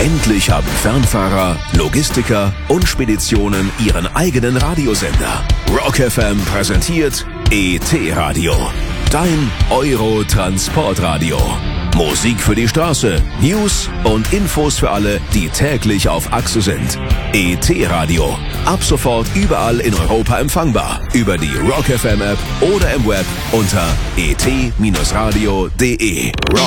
Endlich haben Fernfahrer, Logistiker und Speditionen ihren eigenen Radiosender. Rock FM präsentiert ET Radio. Dein Euro-Transportradio. Musik für die Straße, News und Infos für alle, die täglich auf Achse sind. ET Radio. Ab sofort überall in Europa empfangbar. Über die Rock FM App oder im Web unter et-radio.de. Rock